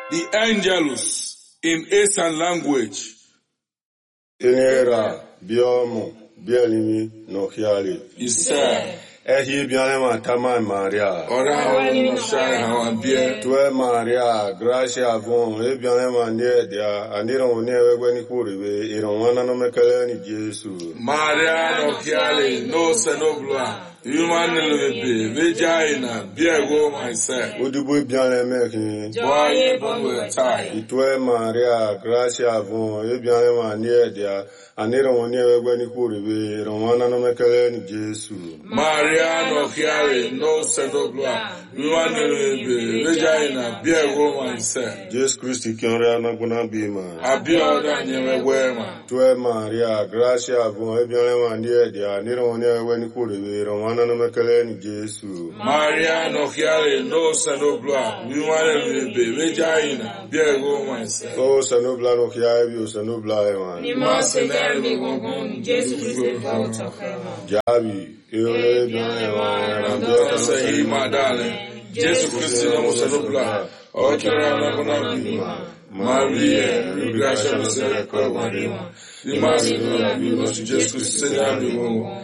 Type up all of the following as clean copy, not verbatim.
The Angelus in Eastern language. Tenera, biomo, bielimi, no hiali. Isa. Ehi bianema tama Maria. Ora no shine hawambie. Tue Maria, gracia avon, e bianema niedia, andiron uniewe ni kuribe, ironwana no mekele ni Jesu. Maria no hiali, no senobla. Human lebe, vagina, biego myself. Udubu bianeme ki. Boye bonwe tai. Tue Maria, gracia avon, e bianema niedia, andiron uniewe ni kuribe, ironwana no mekele ni Jesu. Maria no hiali, no senobla. Human lebe, vagina, biego myself. Jesus Christ kiore anaguna bima. Abioda nyewe wema. Tue Maria, gracia avon, e bianema niedia, andiron uniewe ni kuribe, ironwana no mekele ni Jesu. Maria no hiali, no senobla. Human lebe, vagina, biego myself. O sanubla no kiabi, o sanubla ewan. Ni masenere mi gongon, Jesus Christ volta kema. Jabi, ewe bian ewan, Nandota sahi madale. Jesus Christ no senobla. Okera na kuna bima. Maria, gracia misericordia marima. Ni masenere mi gongon, Jesus Christ senere gongon.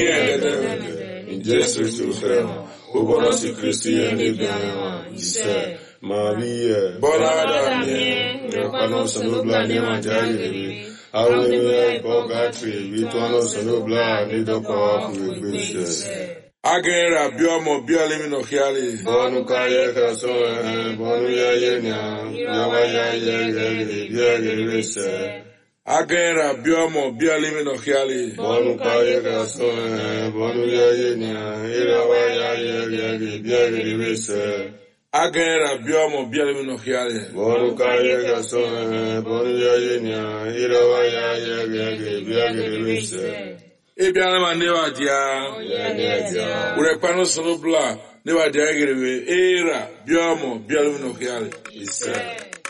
In Jesus Christ, o bonosi Christi ende bian. Ise. Maria, Bolada mi. Repano sanubla ne manjari, Awe bogatri, Vituano sanubla, Nidoko, Kuigwishe. Agera biomo bialimi no hiali. Bonu kaye kasoe, Bonu ya yenya, Yawa ya yegeri, Biagirise. Agera biomo bialimi no hiali. Bonu kaye kasoe, Bonu ya yenya, Yawa ya yegeri, Biagirise. Agera biomo bialimi no hiali. Bonu kaye kasoe, Bonu ya yenya, Yawa ya yegeri, Biagirise. Ebianema newa dia. Urepano sonobla newa dia egerewe. Era biomo bialimi no hiali. Isa.